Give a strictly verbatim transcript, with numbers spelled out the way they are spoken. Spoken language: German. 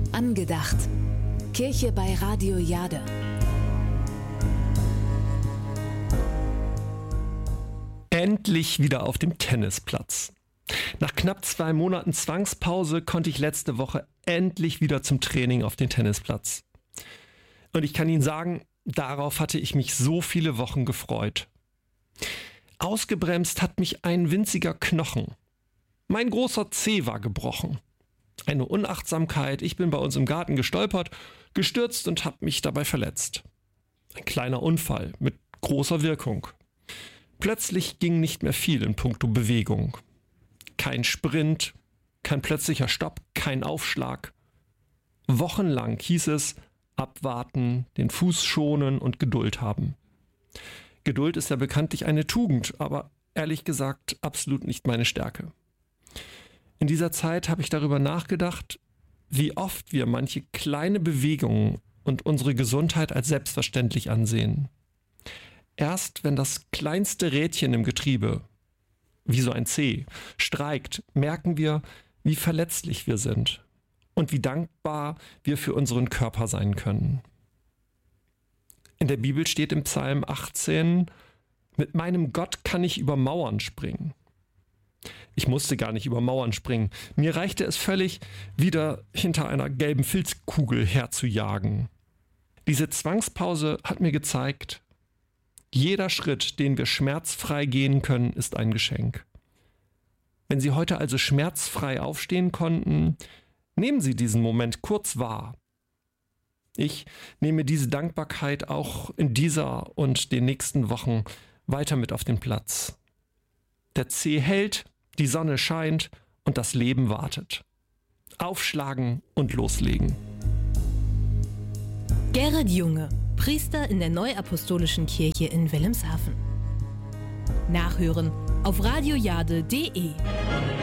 Angedacht. Kirche bei Radio Jade. Endlich wieder auf dem Tennisplatz. Nach knapp zwei Monaten Zwangspause konnte ich letzte Woche endlich wieder zum Training auf den Tennisplatz. Und ich kann Ihnen sagen, darauf hatte ich mich so viele Wochen gefreut. Ausgebremst hat mich ein winziger Knochen. Mein großer Zeh war gebrochen. Eine Unachtsamkeit, ich bin bei uns im Garten gestolpert, gestürzt und habe mich dabei verletzt. Ein kleiner Unfall mit großer Wirkung. Plötzlich ging nicht mehr viel in puncto Bewegung. Kein Sprint, kein plötzlicher Stopp, kein Aufschlag. Wochenlang hieß es, abwarten, den Fuß schonen und Geduld haben. Geduld ist ja bekanntlich eine Tugend, aber ehrlich gesagt absolut nicht meine Stärke. In dieser Zeit habe ich darüber nachgedacht, wie oft wir manche kleine Bewegungen und unsere Gesundheit als selbstverständlich ansehen. Erst wenn das kleinste Rädchen im Getriebe, wie so ein Zeh, streikt, merken wir, wie verletzlich wir sind und wie dankbar wir für unseren Körper sein können. In der Bibel steht im Psalm achtzehn, mit meinem Gott kann ich über Mauern springen. Ich musste gar nicht über Mauern springen. Mir reichte es völlig, wieder hinter einer gelben Filzkugel herzujagen. Diese Zwangspause hat mir gezeigt, jeder Schritt, den wir schmerzfrei gehen können, ist ein Geschenk. Wenn Sie heute also schmerzfrei aufstehen konnten, nehmen Sie diesen Moment kurz wahr. Ich nehme diese Dankbarkeit auch in dieser und den nächsten Wochen weiter mit auf den Platz. Der Zeh hält, die Sonne scheint und das Leben wartet. Aufschlagen und loslegen. Gerrit Junge, Priester in der Neuapostolischen Kirche in Wilhelmshaven. Nachhören auf radiojade punkt de.